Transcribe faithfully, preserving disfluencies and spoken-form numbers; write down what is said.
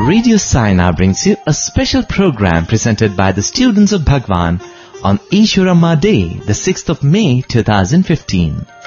Radio Sai now brings you a special program presented by the students of Bhagwan on Ishwaramma Day, the sixth of May two thousand fifteen.